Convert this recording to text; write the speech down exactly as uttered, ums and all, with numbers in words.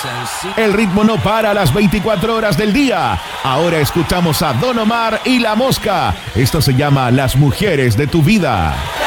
El ritmo no para a las veinticuatro horas del día. Ahora escuchamos a Don Omar y La Mosca. Esto se llama Las Mujeres de tu Vida.